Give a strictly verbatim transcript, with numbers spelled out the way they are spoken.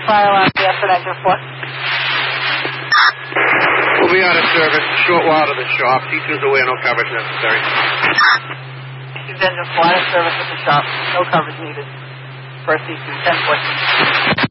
fire alarm for engine four. We'll be out of service. Short while to the shop. C two's aware, no coverage necessary. Use engine four out of service at the shop. No coverage needed. For C two, ten fourteen.